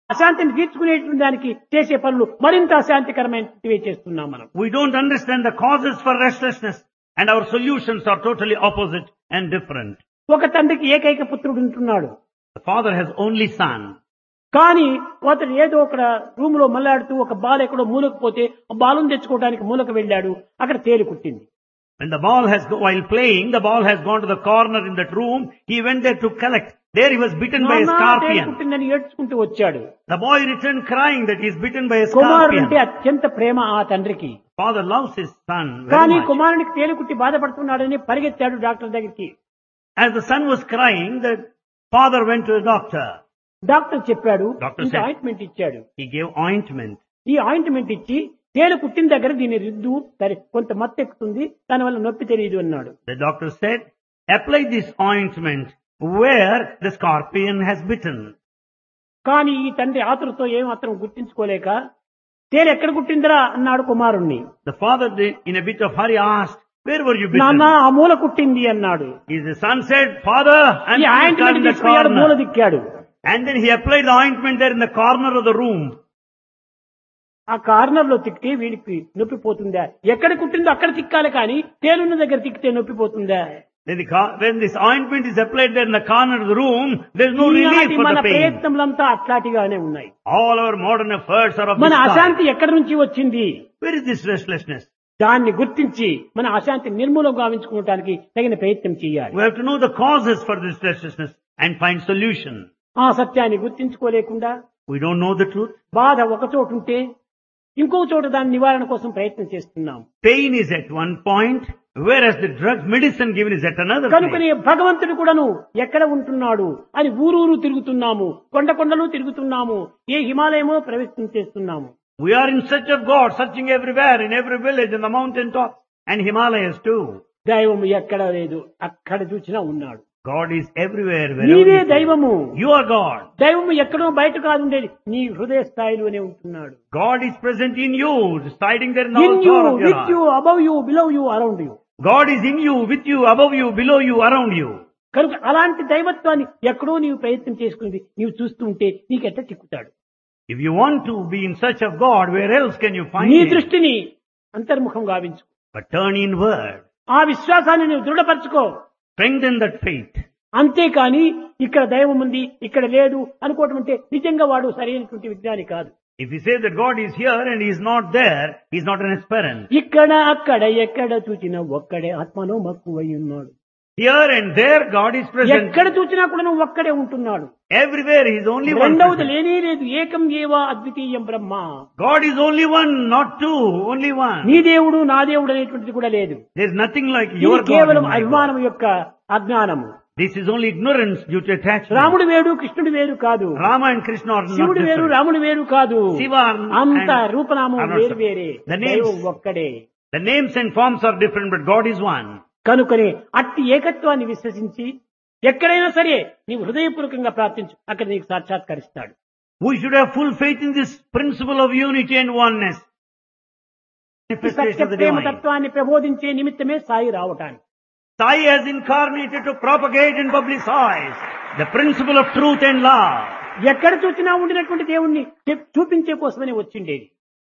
అశాంతిని తీర్చుకునేటువంటి దానికి చేసే పనులు మరింత అశాంతికరమైనవి చేస్తున్నాం మనం. We don't understand the causes for restlessness and our solutions are totally opposite and different. ఒక తండ్రికి ఏకైక పుత్రుడు ఉంటున్నాడు. The father has only son. కానీ అతడు ఏదో ఒక రూమ్ లో మల్లాడుతూ ఒక బాల్ ఎక్కడో మూలకు పోతే ఆ బాలును తెచ్చుకోవడానికి మూలకు వెళ్ళాడు. అక్కడ తేలు కుట్టింది. When the ball has, while playing, the ball has gone to the corner in that room. He went there to collect. There he was bitten by a తేలు scorpion. కుట్టిందని ఏడ్చుకుంటూ వచ్చాడు. The boy returned crying that he is bitten by a కుమారుడు అంటే scorpion. అత్యంత ప్రేమ ఆ తండ్రికి. Father loves his son కానీ very much. కుమారునికి తేలు కుట్టి బాధపడుతున్నాడని పరిగెత్తాడు డాక్టర్ దగ్గరికి. As the son was crying, the father went to the doctor. Doctor చెప్పాడు, Doctor ఇంత said- ఆయింట్మెంట్ ఇచ్చాడు. He gave ointment. ఈ ఆయింట్మెంట్ ఇచ్చి తేలు కుట్టిన దగ్గర దీన్ని రిద్దు కొంత మత్తెక్కుతుంది, దానివల్ల నొప్పి తెలియదు అన్నాడు. The doctor said, apply this ointment where the scorpion has bitten. కానీ ఈ తండ్రి ఆతురతో ఏం మాత్రం గుర్తించుకోలేక తేలు ఎక్కడ కుట్టిందిరా అన్నాడు కుమారుణ్ణి. The father, in a bit of hurry, asked, where were you నాన్న bitten? ఆ మూల కుట్టింది అన్నాడు. His son said, father, ఈ and ఆయింట్మెంట్ in the తీసుకున్నాడు, మూల corner. దిక్కాడు. And then he applied the ointment there in the corner of the room. ఆ corner లో తిక్కితే వీడికి నొప్పి పోతుందా? ఎక్కడ కుట్టిందో అక్కడ తిక్కాలి, కానీ తేలున్న దగ్గర తిక్కితే నొప్పి పోతుందా? When this ointment is applied there in the corner of the room, there is no relief ఈనాటి for మన the pain. ప్రయత్నములంతా అట్లాంటిగానే ఉన్నాయి. All our modern efforts are of మన this kind. అశాంతి ఎక్కడి నుంచి వచ్చింది? Where is this restlessness? దాన్ని గుర్తించి మన అశాంతి నిర్మూలం గావించుకోవడానికి తగిన ప్రయత్నం చేయాలి. We have to know the causes for this restlessness and find solution. ఆ సత్యాన్ని గుర్తించుకోలేకుండా We don't know the truth. బాధ ఒక చోటు ఉంటే ఇంకో చోట దాని నివారణ కోసం ప్రయత్నం చేస్తున్నాం. Pain is at one point, whereas the drug medicine given is at another కనుకనే place. భగవంతుడు కూడాను ఎక్కడ ఉంటున్నాడు అని ఊరూరు తిరుగుతున్నాము, కొండ కొండలు తిరుగుతున్నాము, ఏ హిమాలయమో ప్రవేశం చేస్తున్నాము. We are in search of God, searching everywhere, in every village, in the mountain tops, and Himalayas too. దైవము ఎక్కడ లేదు, అక్కడ చూసినా ఉన్నాడు. God is everywhere, నీవే wherever you see. దైవము. You are God. దైవము ఎక్కడో బయట కాదు ఉండేది, నీ హృదయ స్థాయిలోనే ఉంటున్నాడు. God is present in you, residing there in the in whole you, core of your with you, heart. Above you, below you, around you. God is in you, with you, above you, below you, around you. కనుక అలాంటి దైవత్వాన్ని ఎక్కడో నీవు ప్రయత్నం చేసుకుని నీవు చూస్తూ ఉంటే నీకెట్ట చిక్కుతాడు. If you want to be in search of God, where else can you find నీ Him? దృష్టిని అంతర్ముఖం గావించు. But turn inward. ఆ విశ్వాసాన్ని నువ్వు దృఢపరచుకో. Strengthen that faith. అంతేకాని ఇక్కడ దైవం ఉంది ఇక్కడ లేదు అనుకోవటం అంటే నిజంగా వాడు సరైనటువంటి విజ్ఞాని కాదు. If you say that God is here and He is not there, He is not an aspirant. ఇక్కడ అక్కడ ఎక్కడ చూచినా ఒక్కడే ఆత్మలో మక్కువై ఉన్నాడు. Here and there, God is present. ఎక్కడ చూచినా కూడా నువ్వు ఒక్కడే ఉంటున్నాడు. Everywhere, He is only one. రెండవది present. లేనే లేదు, ఏకం ఏవా అద్వితీయం బ్రహ్మ. God is only one, not two, only one. నీ దేవుడు నా దేవుడు అనేటువంటిది కూడా లేదు. There is nothing like ఇది your God. కేవలం and my God. అభిమానం యొక్క అజ్ఞానము. This is only ignorance due to attachment. రాముడు వేరు కృష్ణుడు వేరు కాదు, Rama and Krishna are not శివుడు వేరు different. రాముడు వేరు కాదు, Shiva అంత and రూపనామం are not వేరు separate. వేరే, The names- దైవం ఒక్కడే. The names and forms are different, but God is one. కనుకనే అట్టి ఏకత్వాన్ని విశ్వసించి ఎక్కడైనా సరే నీవు హృదయపూర్వకంగా ప్రార్థించు, అక్కడ నీకు సాక్షాత్కరిస్తాడు. We should have full faith in this principle of unity and oneness. Manifestation Satya of the Prema divine. తత్వాన్ని ప్రబోధించే నిమిత్తమే సాయి రావటానికి. Sai has incarnated to propagate and publicize the principle of truth and love. ఎక్కడ చూసినా ఉండినటువంటి దేవుణ్ణి చూపించే కోసమని వచ్చిండేది.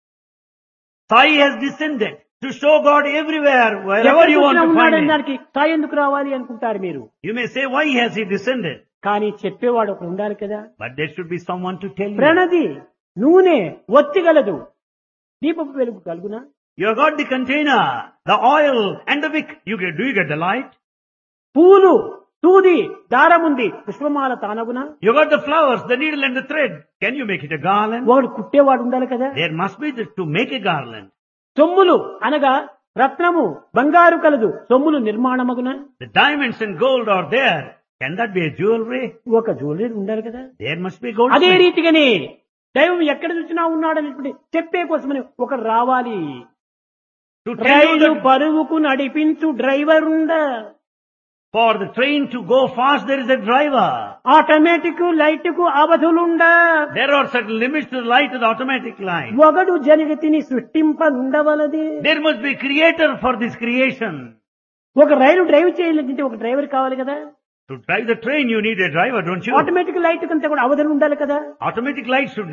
Sai has descended to show God everywhere, ఎక్కడ wherever you want చూసినా to find ఉన్నాడని Him. దానికి సాయి ఎందుకు రావాలి అనుకుంటారు మీరు. You may say, why has He descended? కానీ చెప్పేవాడు ఒకడు ఉండాలి కదా. But there should be someone to tell you. ప్రణది నూనె ఒత్తిగలదు, దీపపు వెలుగు కలుగునా? You have got the container, the oil and the wick. Do you get the light? పూలు సూది దారముంది, పుష్పమాల తానగునా? You got the flowers, the needle and the thread. Can you make it a garland? వాడు కుట్టేవాడు ఉండాలి కదా. There must be to make a garland. సొమ్ములు అనగా రత్నము బంగారు కలదు, సొమ్ములు నిర్మాణమగునా? The diamonds and gold are there. Can that be a jewelry? ఒక jewellery ఉండాలి కదా. There must be gold. అదే రీతిగానే దైవం ఎక్కడ చూసినా ఉన్నాడనేటువంటి చెప్పే కోసమని ఒకడు రావాలి. To tell you rail that పరువుకు నడిపించు డ్రైవర్ ఉండ, for the train to go fast, there is a driver. Automatic light కు అవధులుండ, There are certain limits to the light of the automatic light. ఒకడు జగతిని సృష్టింపనుండవలదే. There must be a creator for this creation. ఒక రైలు drive చేయాలంటే ఒక driver కావాలి కదా. To drive the train, you need a driver, don't you? Automatic light కంటే కూడా అవధులు ఉండాలి కదా. Automatic light should